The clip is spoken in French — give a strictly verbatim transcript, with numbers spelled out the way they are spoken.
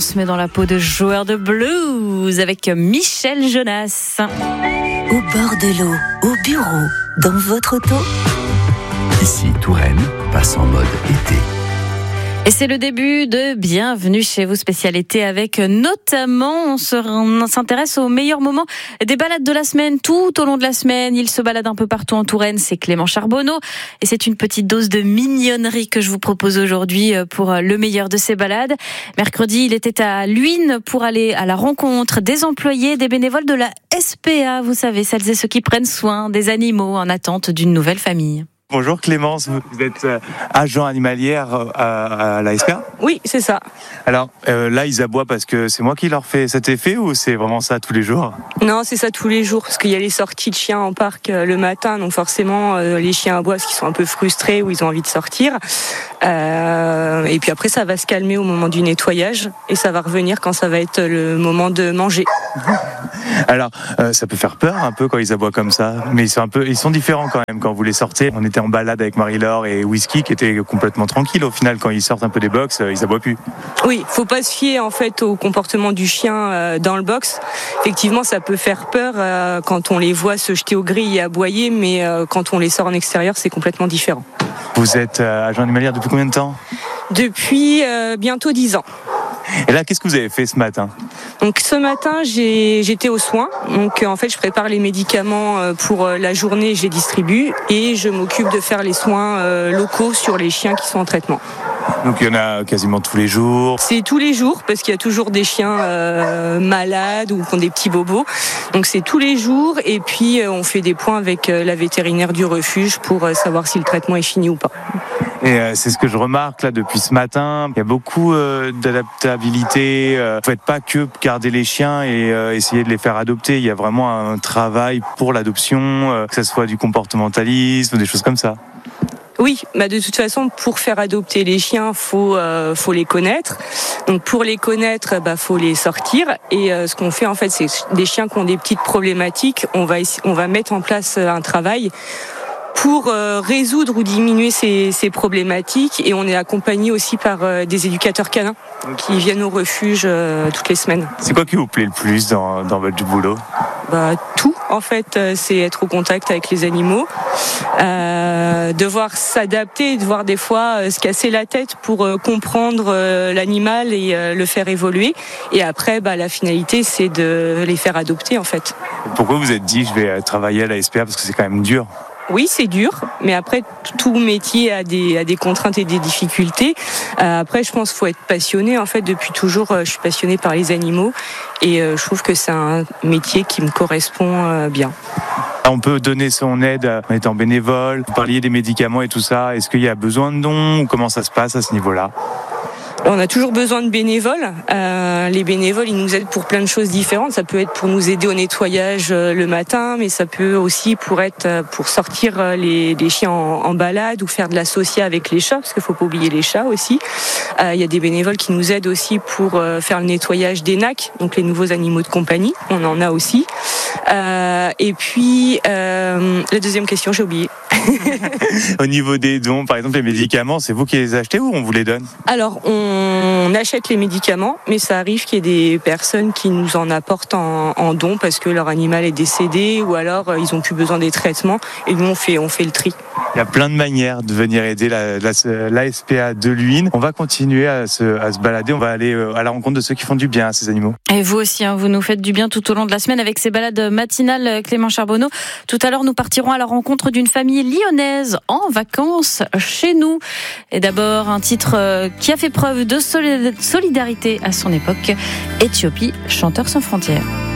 se met dans la peau de joueur de blues avec Michel Jonas. Au bord de l'eau, au bureau, dans votre auto. Ici, Touraine passe en mode été. Et c'est le début de Bienvenue chez vous spécial été avec notamment, on, se, on s'intéresse aux meilleurs moments des balades de la semaine, tout au long de la semaine. Il se balade un peu partout en Touraine, c'est Clément Charbonneau. Et c'est une petite dose de mignonnerie que je vous propose aujourd'hui pour le meilleur de ces balades. Mercredi, il était à Luynes pour aller à la rencontre des employés, des bénévoles de la S P A. Vous savez, celles et ceux qui prennent soin des animaux en attente d'une nouvelle famille. Bonjour Clémence, vous êtes agent animalière à, à la S P A ? Oui, c'est ça. Alors euh, là, ils aboient parce que c'est moi qui leur fais cet effet ou c'est vraiment ça tous les jours ? Non, c'est ça tous les jours parce qu'il y a les sorties de chiens en parc le matin, donc forcément euh, les chiens aboient parce qu'ils sont un peu frustrés ou ils ont envie de sortir. Euh, et puis après, ça va se calmer au moment du nettoyage et ça va revenir quand ça va être le moment de manger. Alors, euh, ça peut faire peur un peu quand ils aboient comme ça, mais ils sont un peu, ils sont différents quand même quand vous les sortez. On était en balade avec Marie-Laure et Whisky qui étaient complètement tranquilles. Au final, quand ils sortent un peu des box, ils aboient plus. Oui, faut pas se fier en fait au comportement du chien euh, dans le box. Effectivement, ça peut faire peur euh, quand on les voit se jeter aux grilles et aboyer, mais euh, quand on les sort en extérieur, c'est complètement différent. Vous êtes euh, agent animalière depuis combien de temps ? Depuis euh, bientôt dix ans. Et là, qu'est-ce que vous avez fait ce matin ? Donc ce matin, j'ai, j'étais aux soins. Donc en fait, je prépare les médicaments pour la journée, je les distribue et je m'occupe de faire les soins locaux sur les chiens qui sont en traitement. Donc il y en a quasiment tous les jours. C'est tous les jours parce qu'il y a toujours des chiens euh, malades ou qui ont des petits bobos. Donc c'est tous les jours et puis on fait des points avec la vétérinaire du refuge pour savoir si le traitement est fini ou pas. Et euh, c'est ce que je remarque là depuis ce matin. Il y a beaucoup euh, d'adaptabilité. Euh, vous faites pas que garder les chiens et euh, essayer de les faire adopter. Il y a vraiment un travail pour l'adoption, euh, que ce soit du comportementalisme, des choses comme ça. Oui, bah de toute façon, pour faire adopter les chiens, faut euh, faut les connaître. Donc pour les connaître, bah faut les sortir. Et euh, ce qu'on fait en fait, c'est des chiens qui ont des petites problématiques. On va on va mettre en place un travail pour euh, résoudre ou diminuer ces, ces problématiques. Et on est accompagné aussi par euh, des éducateurs canins qui viennent au refuge euh, toutes les semaines. C'est quoi qui vous plaît le plus dans, dans votre boulot ? Bah, tout, en fait, euh, c'est être au contact avec les animaux, euh, devoir s'adapter, devoir des fois euh, se casser la tête pour euh, comprendre euh, l'animal et euh, le faire évoluer. Et après, bah, la finalité, c'est de les faire adopter, en fait. Pourquoi vous êtes dit je vais travailler à la S P A ? Parce que c'est quand même dur. Oui, c'est dur, mais après, tout métier a des, a des contraintes et des difficultés. Euh, après, je pense qu'il faut être passionné. En fait, depuis toujours, euh, je suis passionnée par les animaux et euh, je trouve que c'est un métier qui me correspond euh, bien. On peut donner son aide en étant bénévole. Vous parliez des médicaments et tout ça. Est-ce qu'il y a besoin de dons ou comment ça se passe à ce niveau-là ? On a toujours besoin de bénévoles. Euh, les bénévoles, ils nous aident pour plein de choses différentes. Ça peut être pour nous aider au nettoyage euh, le matin, mais ça peut aussi pour être euh, pour sortir euh, les, les chiens en, en balade ou faire de la socia avec les chats, parce qu'il faut pas oublier les chats aussi. Euh, il y a des bénévoles qui nous aident aussi pour euh, faire le nettoyage des N A C, donc les nouveaux animaux de compagnie. On en a aussi. Euh, et puis euh, la deuxième question, j'ai oublié. Au niveau des dons, par exemple les médicaments, c'est vous qui les achetez ou on vous les donne ? Alors on achète les médicaments, mais ça arrive qu'il y ait des personnes qui nous en apportent en, en don parce que leur animal est décédé ou alors ils ont plus besoin des traitements et nous on fait, on fait le tri. Il y a plein de manières de venir aider la, la, la S P A de Luynes. On va continuer à se, à se balader, on va aller à la rencontre de ceux qui font du bien à ces animaux. Et vous aussi, hein, vous nous faites du bien tout au long de la semaine avec ces balades matinales, Clément Charbonneau. Tout à l'heure, nous partirons à la rencontre d'une famille lyonnaise en vacances chez nous. Et d'abord, un titre qui a fait preuve de solidarité à son époque, Éthiopie, chanteur sans frontières.